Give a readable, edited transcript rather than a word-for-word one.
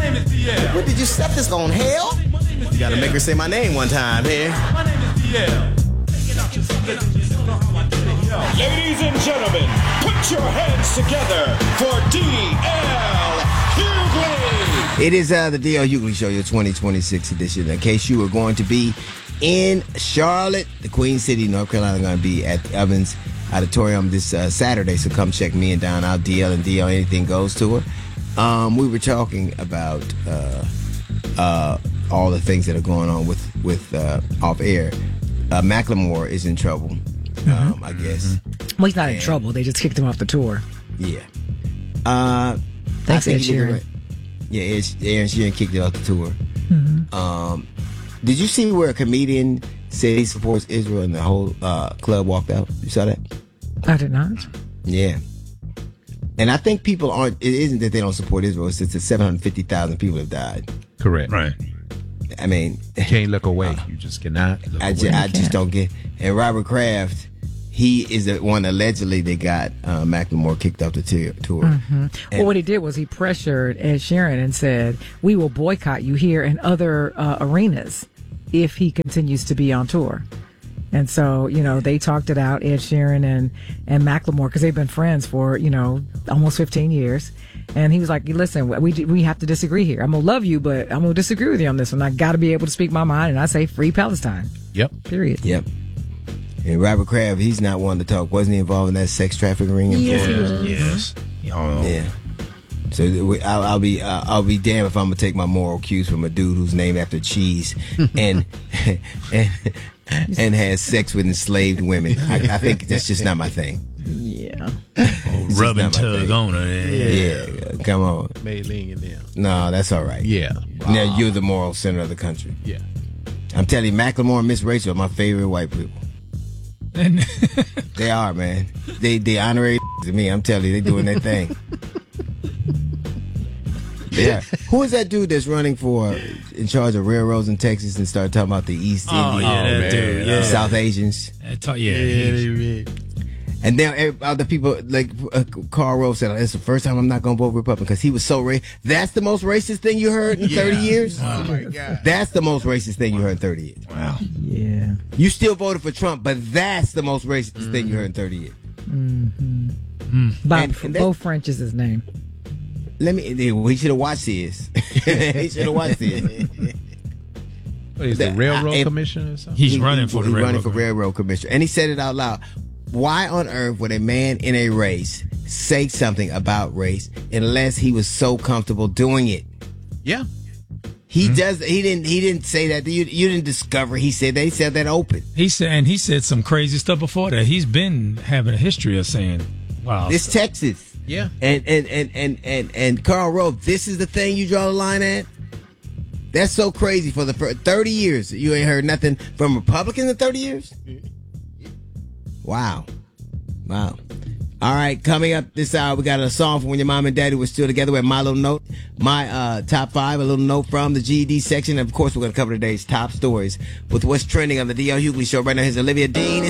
name is DL. What did you set this on, hell? You gotta make her say my name one time here. My name is DL. Ladies and gentlemen, put your hands together for D.L. Hughley. It is the D.L. Hughley Show, your 2026 edition. In case you were going to be in Charlotte, the Queen City, North Carolina, going to be at the Evans Auditorium this Saturday. So come check me and Don out. DL and DL Anything Goes tour. We were talking about all the things that are going on with off air. Macklemore is in trouble, I guess. Well, he's not in trouble. They just kicked him off the tour. Yeah. Thanks, Ed Sheeran. Yeah, Ed Sheeran kicked it off the tour. Did you see where a comedian said he supports Israel and the whole club walked out? You saw that? I did not. Yeah. And I think people aren't, it isn't that they don't support Israel, it's that 750,000 people have died. Correct. Right. I mean, you can't look away. You just cannot look away. I just don't get. And Robert Kraft, he is the one allegedly that got Macklemore kicked off the tour. Well, what he did was he pressured Ed Sheeran and said, "We will boycott you here and other arenas if he continues to be on tour." And so, they talked it out, Ed Sheeran and Macklemore, because they've been friends for, almost 15 years. And he was like, listen, we have to disagree here. I'm going to love you, but I'm going to disagree with you on this one. I got to be able to speak my mind, and I say free Palestine. Yep. Period. Yep. And Robert Kraft, he's not one to talk. Wasn't he involved in that sex trafficking ring? Yes. Yeah. So I'll be damned if I'm gonna take my moral cues from a dude who's named after cheese and has sex with enslaved women. I think that's just not my thing. Yeah. Rub and tug on her. Yeah. Come on. Mei Ling and them. No, that's all right. Yeah. Now you're the moral center of the country. Yeah. I'm telling you, Macklemore and Miss Rachel are my favorite white people. They are, man. They honorary to me. I'm telling you, they doing their thing. Yeah. Who is that dude that's running for in charge of railroads in Texas and started talking about the East Indian, dude. Yeah. South Asians? And then other people like Karl Rove said, "It's the first time I'm not going to vote Republican because he was so racist." That's the most racist thing you heard in 30 years. Oh my God. That's the most racist thing you heard in 30 years. Wow. Yeah. You still voted for Trump, but that's the most racist thing you heard in 30 years. Bo French is his name. We should have watched this. He should have watched this. What is the railroad commissioner or something? He's running for the railroad commissioner. And he said it out loud. Why on earth would a man in a race say something about race unless he was so comfortable doing it? Yeah. He didn't say that. You didn't discover. He said that. He said that open. He said some crazy stuff before that. He's been having a history of saying, "Wow, this Texas." Yeah. And Karl Rove, this is the thing you draw the line at? That's so crazy. For the 30 years, you ain't heard nothing from Republicans in 30 years? Wow. All right, coming up this hour, we got a song from when your mom and daddy were still together with My Little Note, my top 5, a little note from the GED section. And of course, we're going to cover today's top stories with what's trending on the D.L. Hughley Show. Right now, here's Olivia Dean.